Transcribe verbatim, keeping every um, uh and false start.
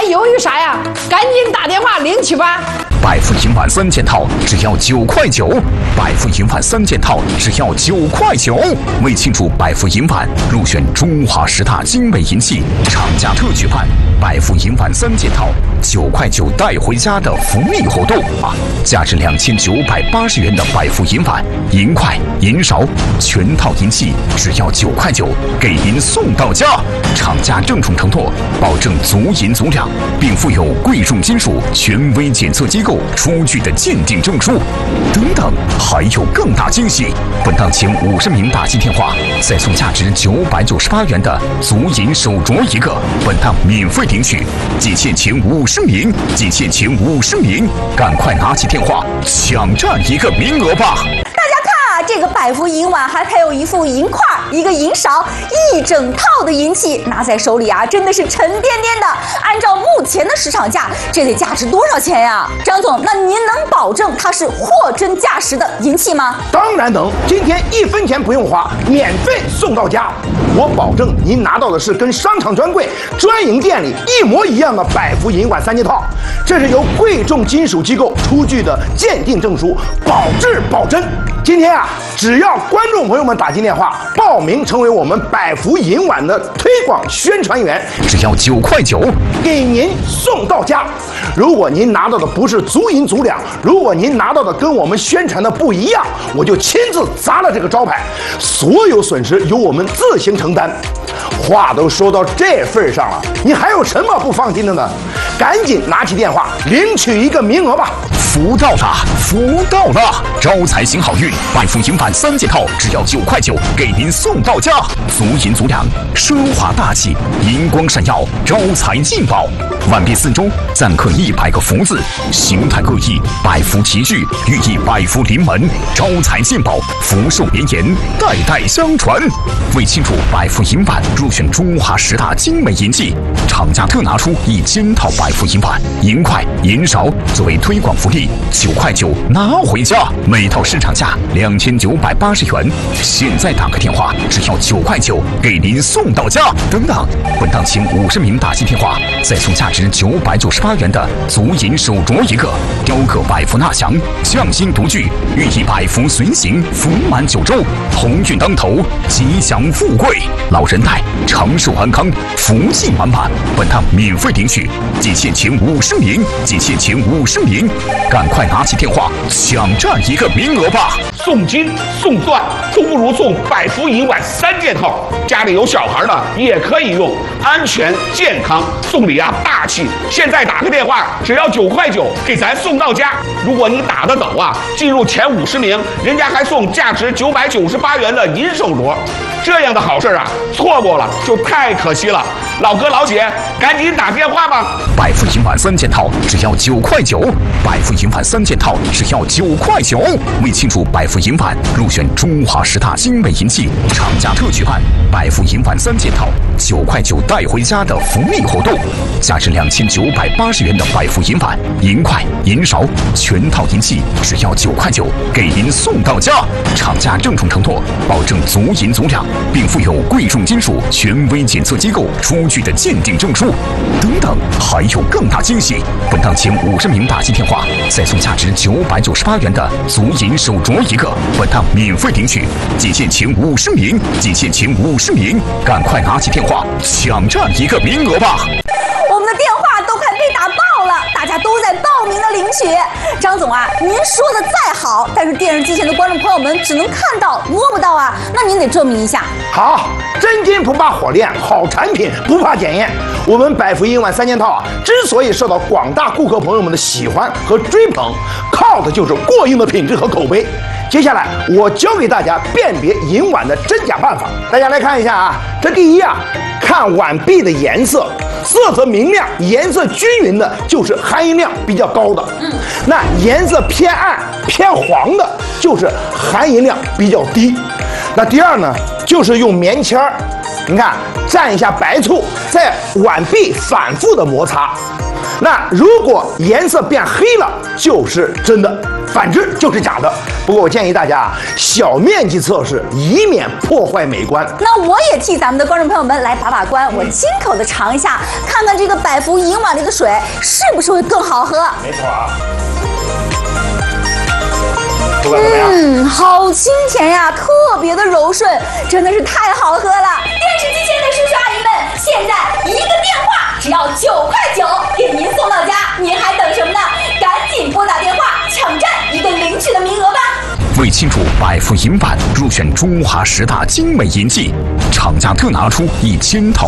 犹豫啥呀？赶紧打电话领取吧！ 百富银碗三件套只要九块九，百富银碗三件套只要九块九。为庆祝百富银碗入选中华十大精美银器，厂家特举办百富银碗三件套九块九带回家的福利活动啊！价值两千九百八十元的百富银碗、银筷、银勺全套银器只要九块九，给您送到家。厂家郑重承诺，保证足银足两，并附有贵重金属权威检测机构出具的鉴定证书。等等，还有更大惊喜！本档前五十名打进电话，再送价值九百九十八元的足银手镯一个，本档免费领取。仅限前五十名，仅限前五十名，赶快拿起电话抢占一个名额吧！ 大家看啊，这个百福银碗还配有一副银筷、一个银勺，一整套的银器，拿在手里啊，真的是沉甸甸的。按照目前的市场价，这得价值多少钱呀？张总，那您能保证它是货真价实的银器吗？ 当然能，今天一分钱不用花，免费送到家。我保证您拿到的是跟商场专柜、专营店里一模一样的百福银碗三件套，这是由贵重金属机构出具的鉴定证书，保质保真。今天啊，只要观众朋友们打进电话报名成为我们百福银碗的推广宣传员， 只要九块九， 给您送到家。如果您拿到的不是足银足两，如果您拿到的跟我们宣传的不一样，我就亲自砸了这个招牌，所有损失由我们自行承担。话都说到这份上了，你还有什么不放心的呢？赶紧拿起电话领取一个名额吧！ 福到了，福到了！招财行好运，百富银碗三件套只要九块九，给您送到家。足银足两，奢华大气，银光闪耀，招财进宝。碗壁四周錾刻一百个福字，形态各异，百福齐聚，寓意百福临门，招财进宝，福寿绵延，代代相传。为庆祝百富银碗入选中华十大精美银器，厂家特拿出一千套百富银碗、银筷、银勺作为推广福利，九块九拿回家，每套市场价两千九百八十元，现在打个电话只要九块九，给您送到家。等等，本档前五十名打进电话，再送价值九百九十八元的足银手镯一个，雕刻百福纳祥，匠心独具，寓意百福随行，福满九州，鸿运当头，吉祥富贵，老人带长寿安康，福气满满。本档免费领取，仅限前五十名，仅限前五十名，赶快拿起电话抢占一个名额吧！ 送金送钻都不如送百福银碗三件套，家里有小孩的也可以用，安全健康，送礼啊大气。现在打个电话只要九块九，给咱送到家。如果你打得早啊，进入前五十名，人家还送价值九百九十八元的银手镯。这样的好事啊，错过了就太可惜了。老哥老姐，赶紧打电话吧！ 百富银碗三件套只要九块九，百富银碗三件套只要九块九。为庆祝百富银碗入选中华十大精美银器，厂家特举办百富银碗三件套九块九带回家的福利活动，价值两千九百八十元的百富银碗、银筷、银勺全套银器只要九块九，给您送到家。厂家郑重承诺，保证足银足两，并附有贵重金属权威检测机构出具的鉴定证书。等等，还有更大惊喜！本档前五十名打进电话，再送价值九百九十八元的足银手镯一个，本档免费领取，仅限前五十名，仅限前五十名，赶快拿起电话抢占一个名额吧！ 我们的电话都快被打爆了，大家都在报名的领取。张总啊，您说的再好，但是电视机前的观众朋友们只能看到摸不到啊，那您得证明一下。 好，真金不怕火炼，好产品不怕检验。我们百福银碗三件套啊，之所以受到广大顾客朋友们的喜欢和追捧，靠的就是过硬的品质和口碑。接下来我教给大家辨别银碗的真假办法，大家来看一下啊。这第一啊，看碗壁的颜色，色泽明亮、颜色均匀的，就是含银量比较高的。嗯，那颜色偏暗、偏黄的，就是含银量比较低。那第二呢，就是用棉签儿，你看蘸一下白醋，在碗壁反复的摩擦。那如果颜色变黑了，就是真的。 反之就是假的。不过我建议大家小面积测试，以免破坏美观。 那我也替咱们的观众朋友们来把把关，我亲口的尝一下，看看这个百福银碗里的水是不是会更好喝。 没错啊。 嗯，好清甜呀，特别的柔顺，真的是太好喝了。电视机前的叔叔阿姨们，现在一个电话只要九块九，给您送到家，您还等什么呢？赶紧拨打电话抢占一个领取的名额吧！ 为庆祝百福银碗入选中华十大精美银器，厂家特拿出一千套